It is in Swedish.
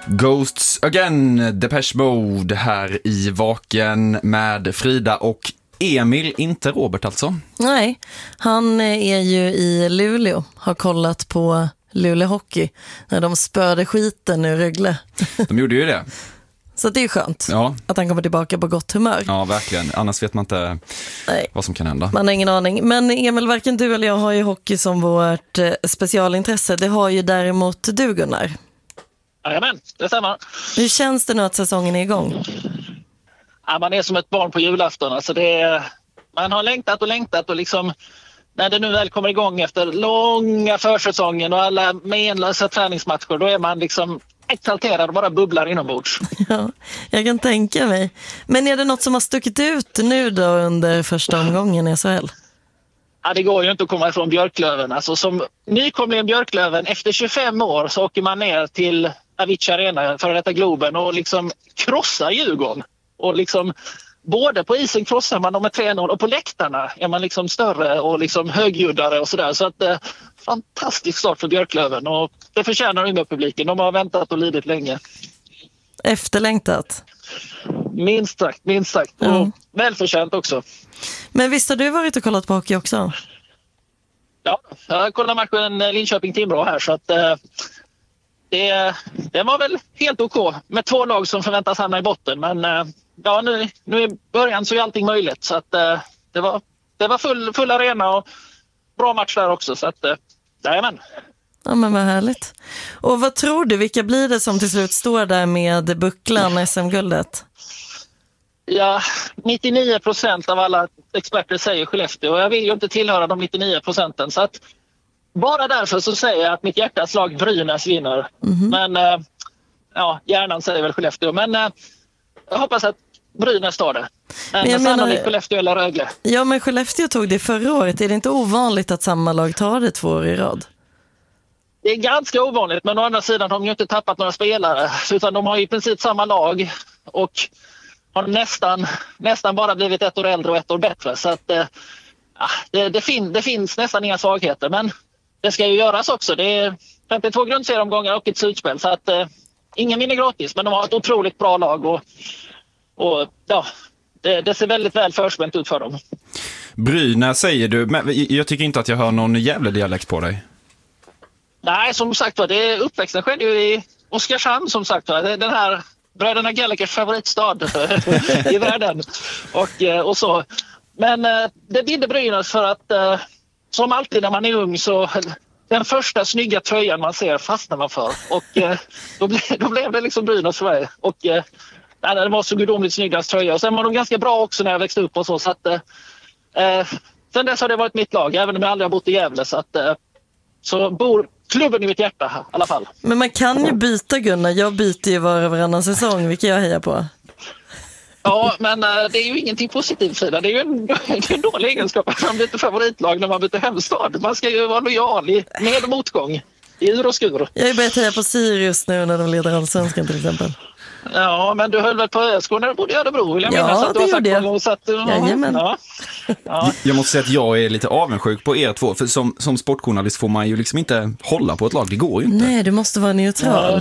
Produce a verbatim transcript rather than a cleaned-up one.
Ghosts Again, Depeche Mode här i Vaken med Frida och Emil, inte Robert alltså. Nej, han är ju i Luleå, har kollat på Luleå Hockey när de spörde skiten ur Rögle. De gjorde ju det. Så det är skönt ja. att han kommer tillbaka på gott humör. Ja, verkligen. Annars vet man inte Nej. vad som kan hända. Man har ingen aning. Men Emil, varken du eller jag har ju hockey som vårt eh, specialintresse. Det har ju däremot du, Gunnar. Jajamän, det stämmer. Hur känns det nu att säsongen är igång? Ja, man är som ett barn på julafton. Alltså det är, man har längtat och längtat och liksom när det nu väl kommer igång efter långa försäsongen och alla menlösa träningsmatcher, då är man liksom exalterad och bara bubblar inombords. Ja, jag kan tänka mig. Men är det något som har stuckit ut nu då under första omgången i S H L? Ja, det går ju inte att komma ifrån Björklöven. Alltså, som nykomling Björklöven, efter tjugofem år så åker man ner till Avicii Arena för detta Globen och liksom krossar Djurgården. Och liksom, både på isen krossar man dem med tre noll och på läktarna är man liksom större och liksom högljuddare och sådär. Så att eh, fantastisk start för Björklöven och det förtjänar Umeå-publiken. De har väntat och lidit länge. Efterlängtat. Minst sagt, minst sagt. Ja. Och välförtjänt också. Men visst har du varit och kollat på hockey också? Ja, jag kollade matchen Linköping-Timrå här så att eh, det, det var väl helt okej med två lag som förväntas hamna i botten. Men eh, ja, nu, nu i början så är allting möjligt så att eh, det var, det var full, full arena och bra match där också så att eh, jajamän. Ja, men vad härligt. Och vad tror du, vilka blir det som till slut står där med bucklan S M-guldet? Ja, nittionio procent av alla experter säger Skellefteå och jag vill ju inte tillhöra de nittionio procenten så att bara därför så säger jag att mitt hjärtas lag Brynäs vinner. Mm-hmm. Men äh, ja, hjärnan säger väl Skellefteå men äh, jag hoppas att Brynäs tar det. Men, men sannolikt Skellefteå eller Rögle. Ja, men Skellefteå tog det förra året. Är det inte ovanligt att samma lag tar det två år i rad? Det är ganska ovanligt, men å andra sidan har de ju inte tappat några spelare utan de har i princip samma lag och har nästan, nästan bara blivit ett år äldre och ett år bättre. Så att, eh, det, det, fin, det finns nästan inga svagheter, men det ska ju göras också. Det är femtiotvå grundserieomgångar och ett slutspel, så att eh, ingen vinner gratis, men de har ett otroligt bra lag och, och ja, det, det ser väldigt väl förspänt ut för dem. Brynäs säger du, men jag tycker inte att jag hör någon jävla dialekt på dig. Nej, som sagt var, det uppväxten skedde ju i Oskarshamn som sagt var. Den här bröderna Gallagers favoritstad i världen och, och så. Men det bidde Brynäs för att som alltid när man är ung så den första snygga tröjan man ser fastnar man för. Och då, ble, då blev det liksom Brynäs för mig. Och nej, det var så gudomligt snyggast tröja. Och sen var de ganska bra också när jag växte upp och så. Så att, eh, sen dess har det varit mitt lag, även om jag aldrig har bott i Gävle. Så, att, eh, så bor klubben i mitt hjärta här, i alla fall. Men man kan ju byta, Gunnar. Jag byter ju var och varannan säsong, vilket jag hejar på. Ja, men äh, det är ju ingenting positivt, Frida. Det är ju en, det är en dålig egenskap att man byter favoritlag när man byter hemstad. Man ska ju vara lojal i med och motgång, i ur och skur. Jag har ju börjat heja på Sirius nu när de leder allsvenskan till exempel. Ja, men du höll väl på Ösko när du bodde i Örebro, vill jag ja, minnas att du har sagt det. Gång, så att, Jajamän. Ja. Ja. Jag måste säga att jag är lite avundsjuk på er två, för som, som sportjournalist får man ju liksom inte hålla på ett lag, det går ju inte. Nej, du måste vara neutral. Ja.